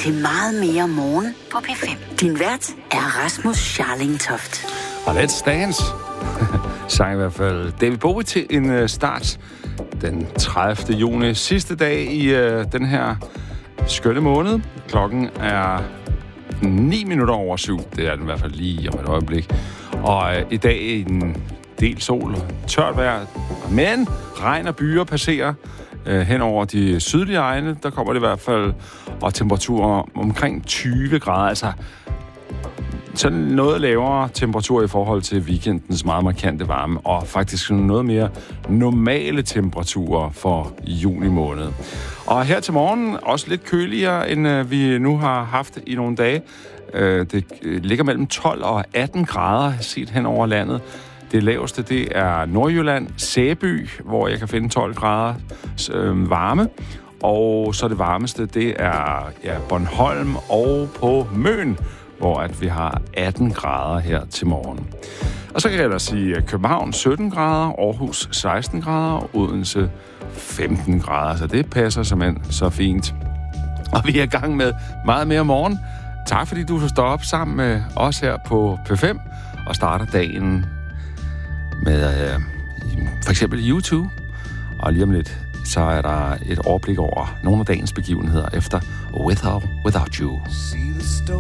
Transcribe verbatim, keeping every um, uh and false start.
til Meget mere morgen på P fem. Din vært er Rasmus Scharlingtoft. Og let's dance. Sang i hvert fald David Bowie til en start den tredivte juni. Sidste dag i uh, den her skønne måned. Klokken er ni minutter over syv. Det er den i hvert fald lige om et øjeblik. Og uh, i dag en del sol, tørt vejr, men regn og byer passerer uh, hen over de sydlige egne. Der kommer det i hvert fald, og temperaturer omkring tyve grader. Altså sådan noget lavere temperatur i forhold til weekendens meget markante varme, og faktisk noget mere normale temperaturer for juni måned. Og her til morgen også lidt køligere, end øh, vi nu har haft i nogle dage. Øh, det ligger mellem tolv og atten grader set hen over landet. Det laveste, det er Nordjylland, Sæby, hvor jeg kan finde tolv grader øh, varme. Og så det varmeste, det er ja, Bornholm og på Møn, hvor at vi har atten grader her til morgen. Og så kan jeg da sige København sytten grader, Aarhus seksten grader, Odense femten grader. Så det passer simpelthen så fint. Og vi er i gang med meget mere morgen. Tak fordi du står op sammen med os her på P fem og starter dagen med øh, for eksempel YouTube. Og lige om lidt, så er der et overblik over nogle af dagens begivenheder efter With or Without You.